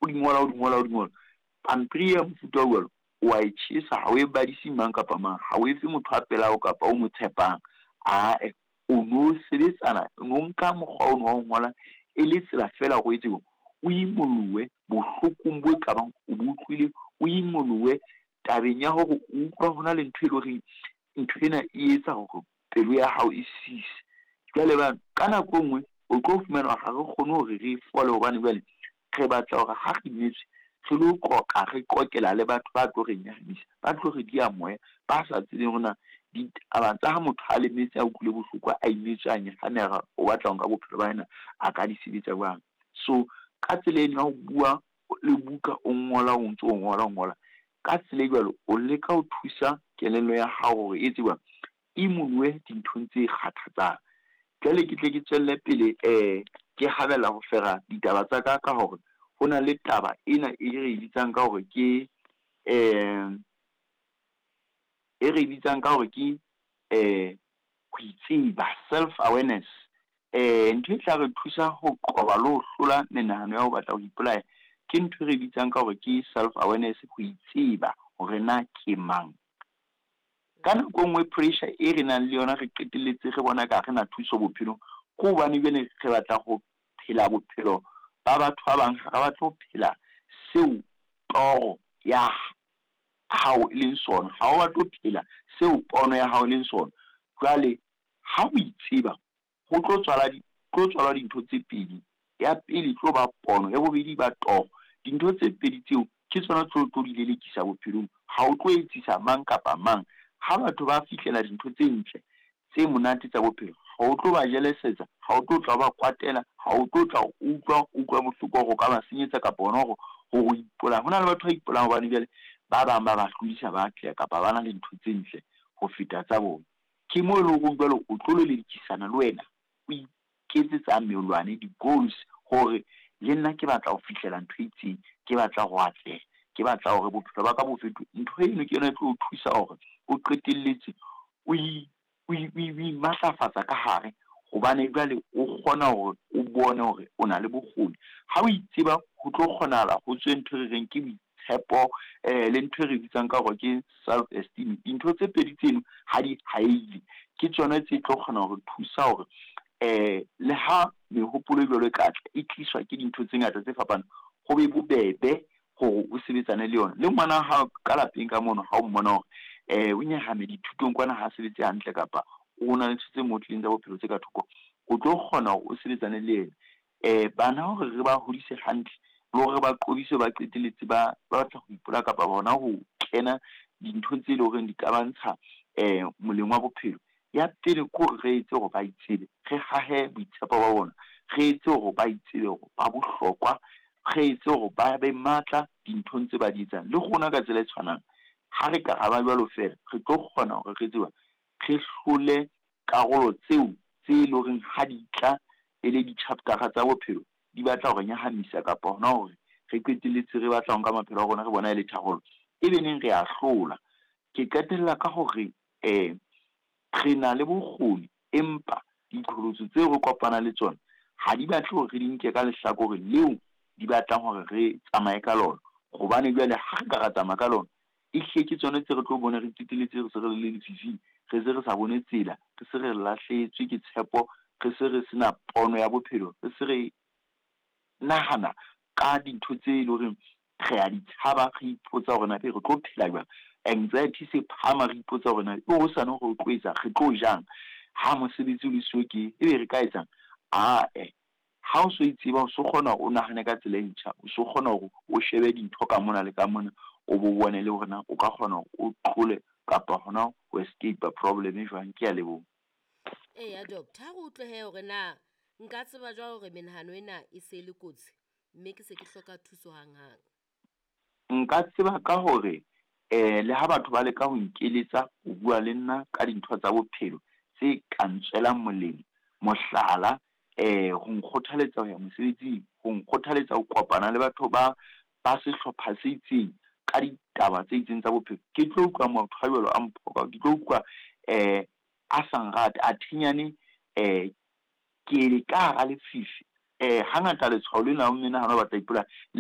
o di ngola pampiri ya mofuta o jwalo wa e tjhesa ha o e badisi mang kapa mang ha o efe motho a pelao kapa o mo tshepang o no sebetsana no nka mokgwa o no ngola e le tsela fela go etse o imolowe bohlokong bo ka bang o butlwile o imolowe tabeng ya hore o utlwa hona le ntho e le hore ntho ena e etsa hore pelo ya hao e sise jwale ba ka nako nngwe o tlo fumana ga re kgone hore re fole hobane jwale re batla hore ha re imetswe re lo qoqa re qoqela le batho ba tlo re nyahamisa ba tlo re di amoya ba sa tsebeng hona di tsa ha motho a lemetse a utlwile bohloko a imetswe a nyahamera o batla ho nka bophelo ba yena a ka di sebetsa jwang so ka tsela eno ya ho bua le buka o ngola o ntse o ngola ka tsela e jwalo o leka ho thusa kelello ya hao hore e tseba imolwe dinthong tse kgathatsang jwale ke tle ke tswelle pele ke habela ho fera ditaba tsa ka hore hona le taba ena e re bitsang ka hore ke ho itseba self awareness ntho e tla re thusa ho qoba le ho hlola menahano ya ho batla ho ipolaya ke ntho e re bitsang ka hore ke self awareness ho itseba hore na ke mang ka nako nngwe pressure e re nang le yona re qetelletse re bona ka re na thuso bophelong ko hobane bene re batla ho phela bophelo ba batho ba bang ga batla ho phela seo toro ya hao e leng sona ha o batla ho phela seo pono ya hao e leng sona jwale ha o itseba ho tlo tswala dintho tse pedi ya pele tlo ba pono ya bobedi ba toro dintho tse pedi tseo ke tsona tlo di lelekisa bophelong ha o tlo etsisa mang kapa mang ha batho ba fihlela dintho tse ntle tse monate tsa bophelo ha o tlo ba jelesetsa ha o tlo tla ba kwatela ha o tlo tla utlwa bohloko go ka ba senyetsa kapa bona go ipola hona le batho ba ipolang hobane jale ba bang ba hlodisa ba tle kapa bana le ntho tse ntle go feta tsa bona ke mo le go jalo o tlo le lekisana le wena o iketsetsa melwane di-goals hore le nna ke batla ho fihlela ntho e itseng ke batla go atleha ke batla hore bophelo ba ka bo fetohe ntho eno ke yona e tlo o thusa hore o qetelletse o matlafatsa ka hare hobane jwale o kgona hore o bone hore o na le bokgoni ha o itseba ho tlo kgonahala ho tswe ntho re reng ke boitshepo le ntho re bitsang ka hore ke self esteem dintho tse pedi tseno ha di haile ke tsona tse tlo kgona hore thusa hore le ha mehopolo jwalo ka tla e tliswa ke dintho tse ngata tse fapaneng go be bobebe hore o sebetsane le yona le ngwana ha ka lapeng ka mona ha o mmona hore o nyahame dithutong kwana ha sebetse hantle kapa o na le tse mo tleng tsa bophelo tse ka thoko o tlo kgona hore o sebetsane le yena bana hore re ba hodise hantle le hore ba qobise ba qetelletse ba batla go ipola kapa bona ho kena dintho tse le hore di ka bantsha moleng wa bophelo ya pele ko re etse hore ba itsebe re hahe boitshepo ba bona re etse hore ba itsebe hore ba bohlokwa re etse hore ba be matla dinthong tse ba di etsang le gona ka tsela e tshwanang ha re ka ba jwalo fela re tlo kgona hore re tseba re hlole karolo tseo tse le horeng ha di tla e le di-chapter tsa bophelo di batla hore nyahamisa kapa hona hore re qetelletse re batla ho nka maphelo a rona re bona e le tharollo e be neng re a hlola ke qetella ka hore re na le bokgoni empa diqholotso tseo re kopana le tsona ha di batle hore re di nke ka lehlakore leo di batlang hore re tsamaye ka lona gobane jwale ha re ka ra tsamaya ka lona e ke tsone tse re tlo bona re qetelletse re se re le lefifing re se re sa bone tsela re se re lahlehetswe ke tshepo re se re sena pono ya bophelo re se re nahana ka dintho tse le hore re a di tshaba re ipotsa hore na re tlo phela jwang anxiety se phama re ipotsa hore na o sa no go tloetsa re tlo jang ha mosebetsi o le soke e be re ka etsang ha o so itseba o so kgona o nahane ka tsela e ntjha o so kgona hore o shebe dintho ka mona le ka mona o bo bone le hore na o ka kgona o tlole kapa hona ho escape problem e jwang ke ya lebo ya doctor go utlwe hore na nka tseba jwa hore menahano ena e se le kotsi mme ke se ke hloka thuso hanghang nka tseba ka hore le ha batho ba le ka ho nkeletsa o bua le nna ka dintho tsa bophelo tse kantswelang molemo mohlala go nkgothaletsa ho ya mosebetsing go nkgothaletsa ho kopana le batho ba sehlopha se itseng ka ditaba tse itseng tsa bophelo ke tlo utlwa motho a jwalo a mphoka ke tlo utlwa a sangrate a thinyane ke le ka hara lefifi hangata letshwao le na o menahano ba tla ipola